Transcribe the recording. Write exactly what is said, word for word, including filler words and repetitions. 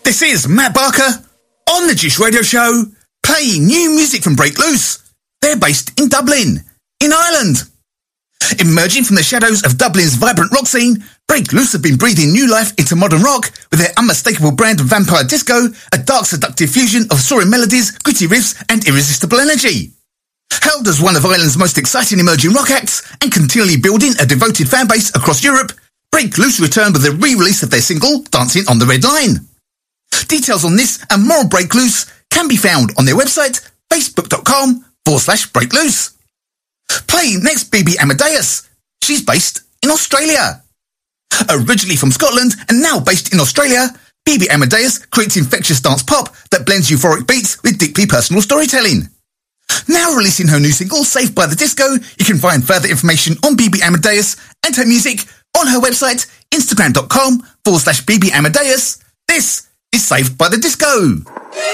This is Matt Barker on the Juice Radio Show, playing new music from Break Loose. They're based in Dublin, in Ireland. Emerging from the shadows of Dublin's vibrant rock scene, Break Loose have been breathing new life into modern rock with their unmistakable brand of vampire disco, a dark seductive fusion of soaring melodies, gritty riffs and irresistible energy. Hailed as one of Ireland's most exciting emerging rock acts and continually building a devoted fan base across Europe, Break Loose returned with a re-release of their single, Dancing on the Red Line. Details on this and more on Break Loose can be found on their website, facebook.com forward slash Break Loose. Playing next, Bibi Amadeus. She's based in Australia. Originally from Scotland and now based in Australia, Bibi Amadeus creates infectious dance pop that blends euphoric beats with deeply personal storytelling. Now releasing her new single, Saved by the Disco, you can find further information on Bibi Amadeus and her music on her website, instagram.com forward slash Bibi Amadeus. This is Saved by the Disco.